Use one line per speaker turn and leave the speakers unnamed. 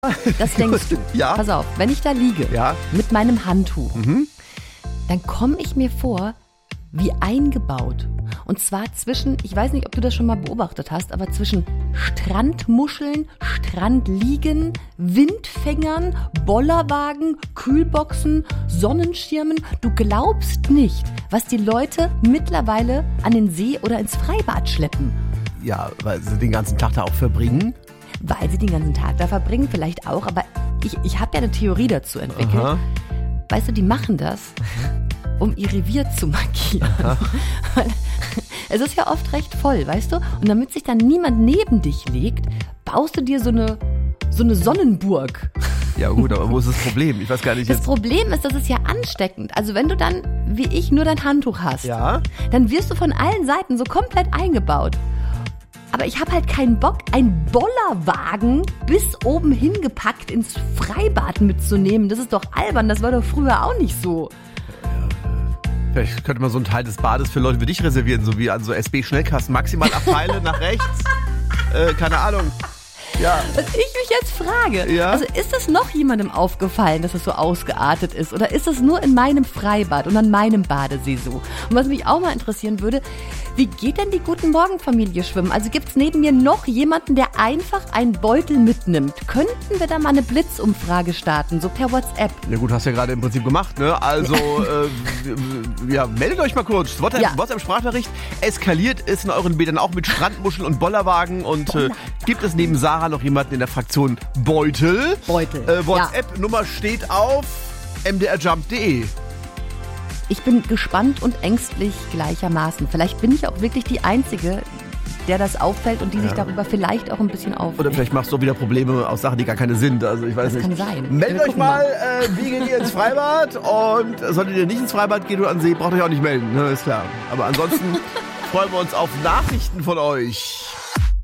Das denkst du.
Ja.
Pass auf, wenn ich da liege mit meinem Handtuch, dann komme ich mir vor wie eingebaut. Und zwar zwischen, ich weiß nicht, ob du das schon mal beobachtet hast, aber zwischen Strandmuscheln, Strandliegen, Windfängern, Bollerwagen, Kühlboxen, Sonnenschirmen. Du glaubst nicht, was die Leute mittlerweile an den See oder ins Freibad schleppen.
Ja, weil sie den ganzen Tag da auch verbringen.
Weil sie den ganzen Tag da verbringen, vielleicht auch. Aber ich habe ja eine Theorie dazu entwickelt.
Aha.
Weißt du, die machen das, um ihr Revier zu markieren. Weil es ist ja oft recht voll, weißt du? Und damit sich dann niemand neben dich legt, baust du dir so eine Sonnenburg.
Ja gut, aber wo ist das Problem? Ich weiß gar nicht.
Das Problem ist, das ist ja ansteckend. Also wenn du dann, wie ich, nur dein Handtuch hast, dann wirst du von allen Seiten so komplett eingebaut. Aber ich habe halt keinen Bock, einen Bollerwagen bis oben hingepackt ins Freibad mitzunehmen. Das ist doch albern, das war doch früher auch nicht so.
Vielleicht könnte man so einen Teil des Bades für Leute wie dich reservieren, so wie an so SB-Schnellkasten. Maximal Abteile nach rechts. Keine Ahnung. Ja.
Was ich mich jetzt frage, also ist das noch jemandem aufgefallen, dass es so ausgeartet ist? Oder ist das nur in meinem Freibad und an meinem Badesee so? Und was mich auch mal interessieren würde, wie geht denn die Guten Morgen-Familie schwimmen? Also gibt es neben mir noch jemanden, der einfach einen Beutel mitnimmt? Könnten wir da mal eine Blitzumfrage starten, so per WhatsApp?
Ja gut, hast du ja gerade im Prinzip gemacht, ne? Also, meldet euch mal kurz. WhatsApp-Sprachnachricht. Eskaliert es in euren Bädern auch mit Strandmuscheln und Bollerwagen? Und gibt es neben Sarah noch jemanden in der Fraktion Beutel? WhatsApp-Nummer steht auf mdrjump.de.
Ich bin gespannt und ängstlich gleichermaßen. Vielleicht bin ich auch wirklich die Einzige, der das auffällt und die sich darüber vielleicht auch ein bisschen aufregt.
Oder vielleicht machst du wieder Probleme aus Sachen, die gar keine sind. Also ich weiß nicht.
Das kann sein.
Meldet euch mal, wie geht ihr ins Freibad? Und solltet ihr nicht ins Freibad gehen oder an den See, braucht euch auch nicht melden, ne? Ist klar. Aber ansonsten freuen wir uns auf Nachrichten von euch.